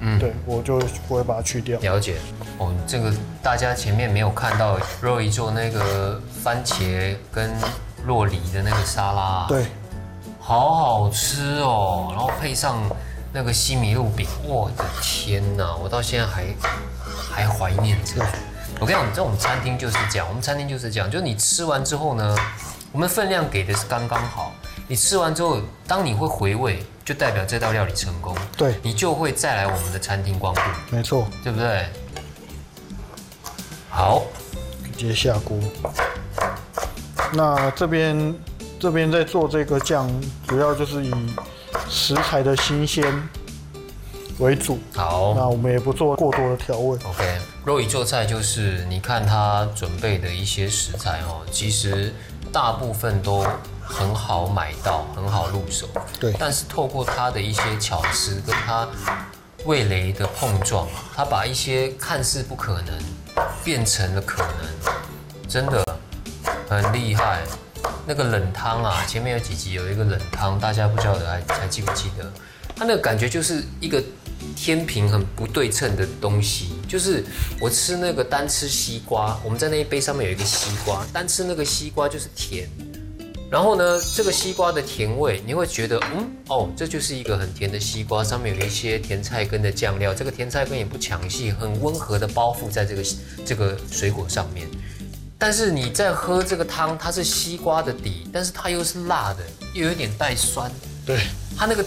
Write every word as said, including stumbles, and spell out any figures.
嗯，对我就不会把它去掉。 了解。哦，这个大家前面没有看到 Roy 做那个番茄跟酪梨的那个沙拉， 对， 好好吃哦，然后配上那个西米露饼，我的天哪，我到现在还还怀念着。我跟你讲，这种餐厅就是这样，我们餐厅就是这样，就是你吃完之后呢，我们分量给的是刚刚好，你吃完之后，当你会回味，就代表这道料理成功， 对， 你就会再来我们的餐厅光顾， 没错， 对不对？好， 直接下锅。那这边这边在做这个酱，主要就是以食材的新鲜为主。 好， 那我们也不做过多的调味。 OK， 肉椅做菜就是你看他准备的一些食材哦，其实大部分都很好买到，很好入手。 对， 但是透过他的一些巧思跟他味蕾的碰撞，他把一些看似不可能变成了可能，真的很厉害。那个冷汤啊，前面有几集有一个冷汤，大家不晓得还还记不记得？它那个感觉就是一个天平很不对称的东西，就是我吃那个单吃西瓜，我们在那一杯上面有一个西瓜，单吃那个西瓜就是甜，然后呢，这个西瓜的甜味，你会觉得，嗯，哦，这就是一个很甜的西瓜，上面有一些甜菜根的酱料，这个甜菜根也不抢戏，很温和的包覆在这个这个水果上面。但是你在喝这个汤，它是西瓜的底，但是它又是辣的，又有点带酸。 对， 它那个